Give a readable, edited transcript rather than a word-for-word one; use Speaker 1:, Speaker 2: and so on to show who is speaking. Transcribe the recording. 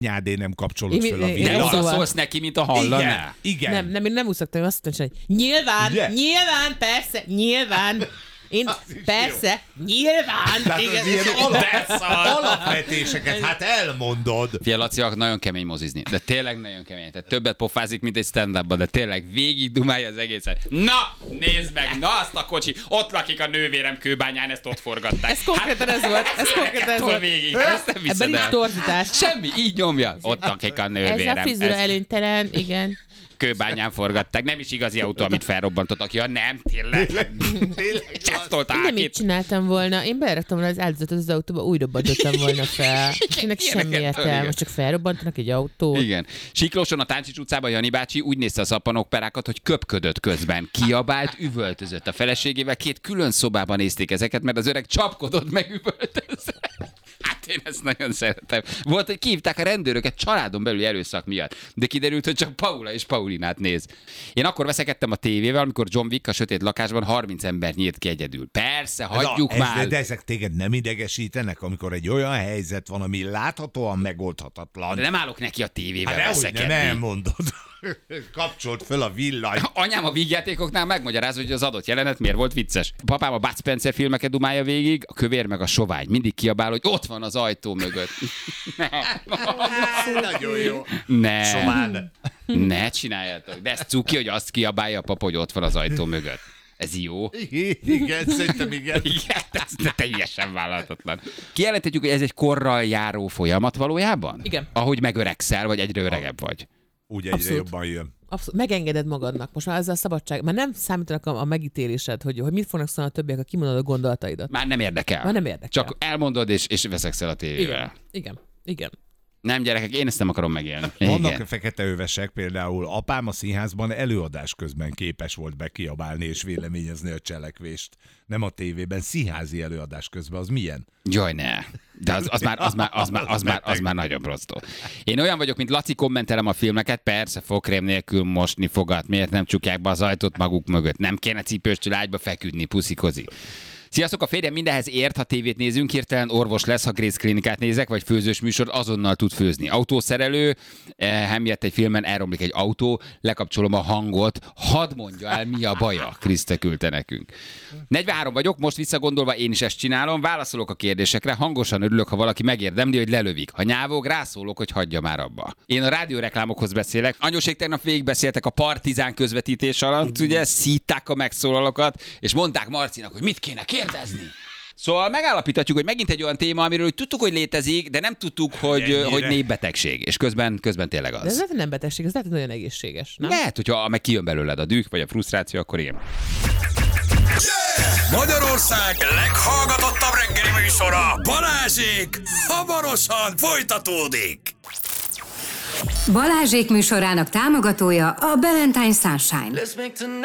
Speaker 1: Nyádé nem kapcsolod föl a
Speaker 2: De
Speaker 1: villát.
Speaker 2: oda szólsz neki, mint a hallaná.
Speaker 1: Igen.
Speaker 2: Nem, én nem úgy szoktam, azt mondtam, hogy nyilván, persze, nyilván. Én persze, nyilván.
Speaker 1: Tehát
Speaker 2: Igen,
Speaker 1: az ilyen alapvetéseket, hát elmondod.
Speaker 3: Fia, Laci nagyon kemény mozizni, de tényleg nagyon kemény. Tehát többet pofázik, mint egy stand-upban, de tényleg végig dumálja az egészet. Na, nézd meg, na azt a kocsi, ott lakik a nővérem Kőbányán, ezt ott forgatták.
Speaker 2: Ez konkrétan ez volt.
Speaker 3: Végig, ezt nem
Speaker 2: Ebben
Speaker 3: viszed
Speaker 2: nincs
Speaker 3: el.
Speaker 2: torzítás.
Speaker 3: Semmi, így nyomja. Ott lakik a
Speaker 2: Ez
Speaker 3: nővérem.
Speaker 2: a fizura előnytelen, igen.
Speaker 3: Kőbányán forgatták. Nem is igazi autó, amit felrobbantottak. Ja, nem, tényleg. Csasztolták
Speaker 2: Nem így
Speaker 3: itt.
Speaker 2: csináltam volna. Én beraktam volna az áldozatot az autóba, úgy robbantottam volna fel. Ennek semmi
Speaker 3: ilyeneket
Speaker 2: értelme.
Speaker 3: igen.
Speaker 2: Most csak felrobbantanak egy autót.
Speaker 3: Igen. Siklóson a Táncsics utcában Jani bácsi úgy nézte a szappanopperákat, hogy köpködött közben. Kiabált, üvöltözött. A feleségével 2 külön szobában nézték ezeket, mert az öreg csapkodott meg üvöltözve. Hát én ezt nagyon szeretem. Volt, hogy kihívták a rendőröket családon belüli erőszak miatt, de kiderült, hogy csak Paula és Paulinát néz. Én akkor veszekedtem a tévével, amikor John Wick a sötét lakásban 30 ember nyírt ki egyedül. Persze, hagyjuk már.
Speaker 1: De ezek téged nem idegesítenek, amikor egy olyan helyzet van, ami láthatóan megoldhatatlan.
Speaker 3: De nem állok neki a tévével
Speaker 1: Hát dehogy
Speaker 3: veszekedni.
Speaker 1: nem elmondod. Kapcsolt föl a villanyt.
Speaker 3: Anyám a vígjátékoknál megmagyaráz, hogy az adott jelenet miért volt vicces. Papám a Bud Spencer filmeket dumálja végig, a kövér meg a sovány. Mindig kiabál, hogy ott van az ajtó mögött.
Speaker 1: Nagyon jó.
Speaker 3: Ne,
Speaker 1: Somán.
Speaker 3: ne csináljátok. De ez cuki, hogy azt kiabálja a papa, hogy ott van az ajtó mögött. Ez jó.
Speaker 1: Igen, szerintem igen.
Speaker 3: Igen, ez teljesen vállalhatatlan. Kijelenthetjük, hogy ez egy korral járó folyamat valójában?
Speaker 2: Igen.
Speaker 3: Ahogy megöregszel, vagy egyre öregebb vagy.
Speaker 1: Úgy egyre
Speaker 2: Abszolút.
Speaker 1: jobban jön.
Speaker 2: Abszolút, megengeded magadnak. Most már ezzel a szabadság. Már nem számítanak a megítélésed, hogy mit fognak szólni a többiek, ha kimondod a gondolataidat.
Speaker 3: Már nem érdekel.
Speaker 2: Már nem érdekel.
Speaker 3: Csak elmondod, és veszekszel a tévével.
Speaker 2: Igen.
Speaker 3: Nem, gyerekek, én ezt nem akarom megélni.
Speaker 1: Vannak
Speaker 3: Igen.
Speaker 1: fekete övesek, például apám a színházban előadás közben képes volt bekiabálni és véleményezni a cselekvést. Nem a tévében, színházi előadás közben. Az milyen?
Speaker 3: Jaj, ne. De az már nagyon prostó. Én olyan vagyok, mint Laci, kommentelem a filmeket, persze fogkrém nélkül mosni fogat, miért nem csukják be az ajtót maguk mögött, nem kéne cipőstől ágyba feküdni, puszikozik. Sziasztok, a férjem mindenhez ért, ha tévét nézünk, hirtelen orvos lesz, ha Grace Klinikát nézek, vagy főzős műsor, azonnal tud főzni. Autószerelő, emiatt egy filmben elromlik egy autó, lekapcsolom a hangot, hadd mondja el, mi a baja, Kriszte küldte nekünk. 43 vagyok, most visszagondolva én is ezt csinálom, válaszolok a kérdésekre, hangosan örülök, ha valaki megérdemli, hogy lelövik. Ha nyávog, rászólok, hogy hagyja már abba. Én a rádióreklámokhoz beszélek. Anyósék tegnap végigbeszéltek a Partizán közvetítés alatt, ugye, szítták a megszólalókat, és mondták Marcinak, hogy mit kéne kérdezni. Szóval megállapíthatjuk, hogy megint egy olyan téma, amiről úgy tudtuk, hogy létezik, de nem tudtuk, hogy népbetegség. És közben tényleg az.
Speaker 2: De ez lehet, hogy nem betegség, ez lehet, hogy nagyon egészséges, nem?
Speaker 3: Lehet, hogyha meg kijön belőled a düh, vagy a frusztráció, akkor igen.
Speaker 4: Magyarország leghallgatottabb reggeli műsora, Balázsék, hamarosan folytatódik.
Speaker 5: Balázsék műsorának támogatója a Valentine Sunshine.